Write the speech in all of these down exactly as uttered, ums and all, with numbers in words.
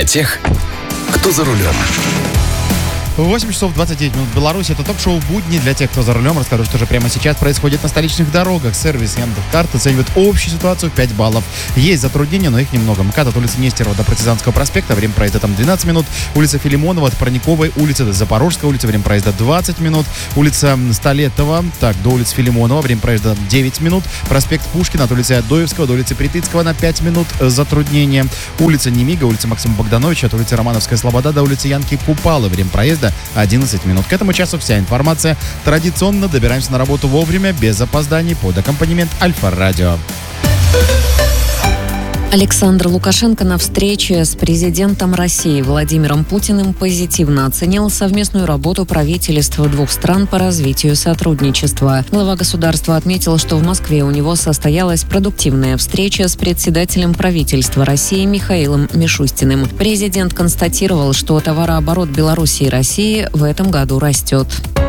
для тех, кто за рулем. восемь часов двадцать девять минут в Беларуси. Это ток-шоу «Будни» для тех, кто за рулем. Расскажу, что же прямо сейчас происходит на столичных дорогах. Сервис Яндекс.Карт оценивает общую ситуацию в пять баллов. Есть затруднения, но их немного. МКАД от улицы Нестерова до Партизанского проспекта. Время проезда там двенадцать минут. Улица Филимонова от Парниковой улицы до Запорожской улицы. Время проезда двадцать минут. Улица Столетова. Так, до улицы Филимонова. Время проезда девять минут. Проспект Пушкина от улицы Адоевского до улицы Притыцкого на пять минут затруднения. Улица Немига, улица Максима Богдановича от улицы Романовская Слобода до улицы Янки Купалы. Время проезда одиннадцать минут. К этому часу вся информация. Традиционно добираемся на работу вовремя, без опозданий, под аккомпанемент Альфа-радио. Александр Лукашенко на встрече с президентом России Владимиром Путиным позитивно оценил совместную работу правительств двух стран по развитию сотрудничества. Глава государства отметил, что в Москве у него состоялась продуктивная встреча с председателем правительства России Михаилом Мишустиным. Президент констатировал, что товарооборот Беларуси и России в этом году растет.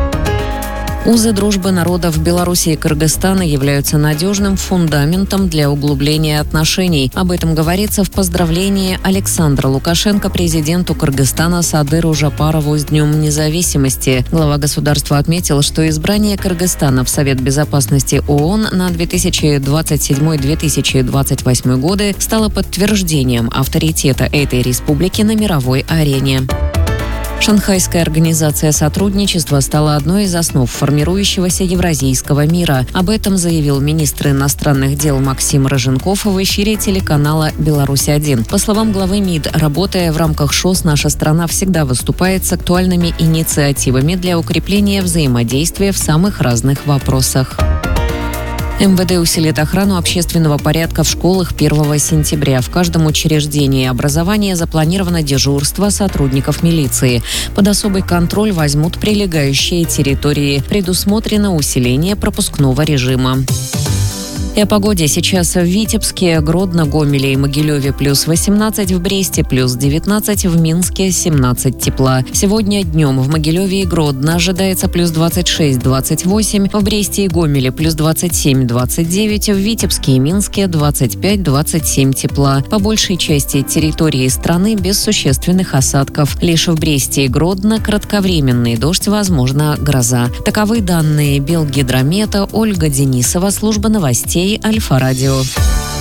Узы дружбы народов Беларуси и Кыргызстана являются надежным фундаментом для углубления отношений. Об этом говорится в поздравлении Александра Лукашенко президенту Кыргызстана Садыру Жапарову с Днем независимости. Глава государства отметил, что избрание Кыргызстана в Совет безопасности ООН на две тысячи двадцать седьмой — две тысячи двадцать восьмой годы стало подтверждением авторитета этой республики на мировой арене. Шанхайская организация сотрудничества стала одной из основ формирующегося евразийского мира. Об этом заявил министр иностранных дел Максим Роженков в эфире телеканала «Беларусь-один». По словам главы МИД, работая в рамках ШОС, наша страна всегда выступает с актуальными инициативами для укрепления взаимодействия в самых разных вопросах. МВД усилит охрану общественного порядка в школах первого сентября. В каждом учреждении образования запланировано дежурство сотрудников милиции. Под особый контроль возьмут прилегающие территории. Предусмотрено усиление пропускного режима. И о погоде. Сейчас в Витебске, Гродно, Гомеле и Могилеве плюс восемнадцать, в Бресте плюс девятнадцать, в Минске семнадцать тепла. Сегодня днем в Могилеве и Гродно ожидается плюс двадцать шесть — двадцать восемь, в Бресте и Гомеле плюс двадцать семь — двадцать девять, в Витебске и Минске двадцать пять — двадцать семь тепла. По большей части территории страны без существенных осадков. Лишь в Бресте и Гродно кратковременный дождь, возможно, гроза. Таковы данные Белгидромета. Ольга Денисова, служба новостей Альфа-радио.